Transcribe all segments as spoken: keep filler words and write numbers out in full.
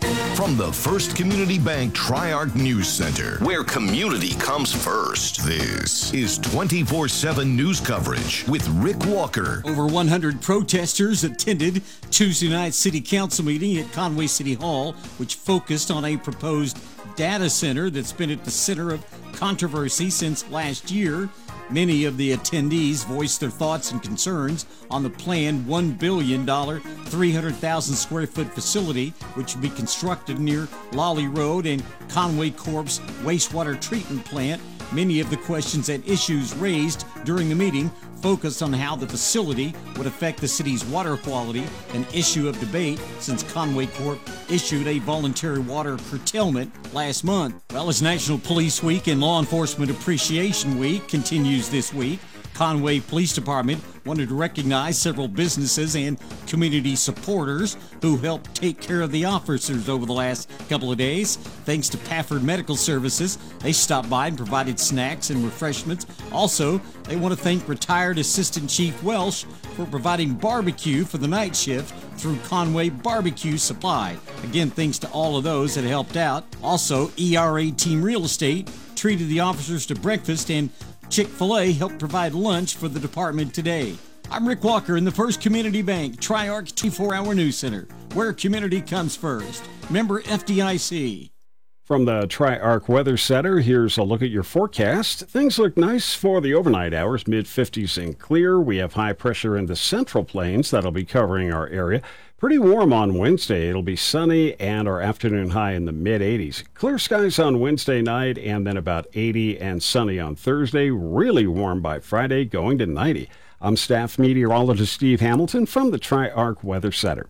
From the First Community Bank Tri-Arc News Center, where community comes first, this is twenty-four seven news coverage with Rick Walker. Over one hundred protesters attended Tuesday night's City Council meeting at Conway City Hall, which focused on a proposed data center that's been at the center of controversy since last year. Many of the attendees voiced their thoughts and concerns on the planned one billion dollars, three hundred thousand square foot facility, which would be constructed near Lolly Road and Conway Corp's wastewater treatment plant. Many of the questions and issues raised during the meeting focused on how the facility would affect the city's water quality, an issue of debate since Conway Corp issued a voluntary water curtailment last month. Well, as National Police Week and Law Enforcement Appreciation Week continues this week, Conway Police Department wanted to recognize several businesses and community supporters who helped take care of the officers over the last couple of days. Thanks to Pafford Medical Services, they stopped by and provided snacks and refreshments. Also, they want to thank retired Assistant Chief Welsh for providing barbecue for the night shift through Conway Barbecue Supply. Again, thanks to all of those that helped out. Also, E R A Team Real Estate treated the officers to breakfast, and Chick-fil-A helped provide lunch for the department today. I'm Rick Walker in the First Community Bank Tri-Arc twenty-four hour News Center, where community comes first. Member F D I C. From the Tri-Arc Weather Center, here's a look at your forecast. Things look nice for the overnight hours, mid fifties and clear. We have high pressure in the Central Plains that'll be covering our area. Pretty warm on Wednesday. It'll be sunny and our afternoon high in the mid eighties. Clear skies on Wednesday night and then about eighty and sunny on Thursday. Really warm by Friday, going to ninety. I'm staff meteorologist Steve Hamilton from the Tri-Arc Weather Center.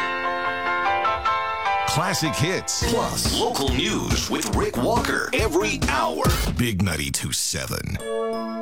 Classic hits plus local news with Rick Walker every hour. Big ninety-two point seven.